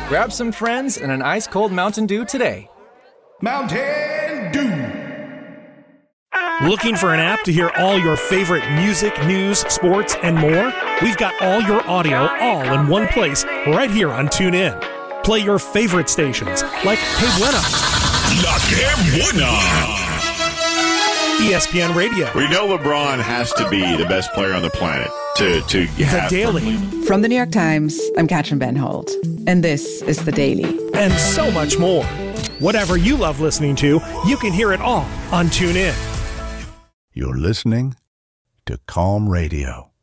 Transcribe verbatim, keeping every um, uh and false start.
Grab some friends and an ice-cold Mountain Dew today. Mountain Dew. Looking for an app to hear all your favorite music, news, sports, and more? We've got all your audio all in one place right here on TuneIn. Play your favorite stations like Que Buena, La Que Buena, E S P N Radio. We know LeBron has to be the best player on the planet to, to have. The Daily. From the New York Times, I'm Katrin Benholt, and this is The Daily. And so much more. Whatever you love listening to, you can hear it all on TuneIn. You're listening to Calm Radio.